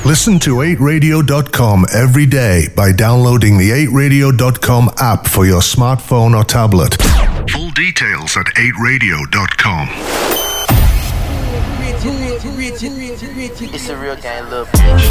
Listen to 8radio.com every day by downloading the 8radio.com app for your smartphone or tablet. Full details at 8radio.com. It's a real gang, little bitch.